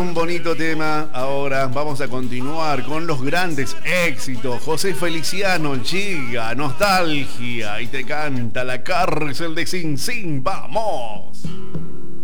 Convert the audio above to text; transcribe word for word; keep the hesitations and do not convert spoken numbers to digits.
Un bonito tema. Ahora vamos a continuar con los grandes éxitos. José Feliciano llega, nostalgia, y te canta La cárcel de Sin Sin. ¡Vamos!